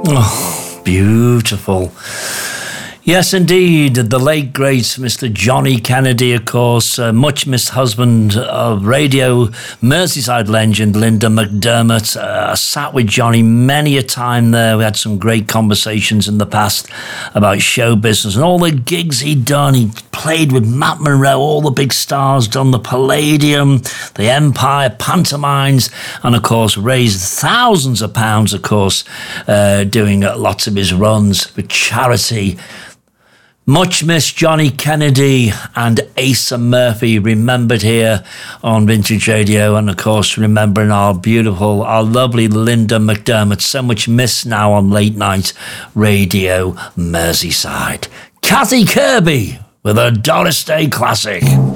Oh, beautiful. Yes, indeed. The late, great Mr. Johnny Kennedy, of course, much missed husband of radio, Merseyside legend Linda McDermott. I sat with Johnny many a time there. We had some great conversations in the past about show business and all the gigs he'd done. He played with Matt Monro, all the big stars, done the Palladium, the Empire, pantomimes, and, of course, raised thousands of pounds, of course, doing lots of his runs for charity. Much missed Johnny Kennedy and Asa Murphy, remembered here on Vintage Radio, and of course remembering our lovely Linda McDermott, so much missed now on Late Night Radio Merseyside. Kathy Kirby with a Doris Day classic.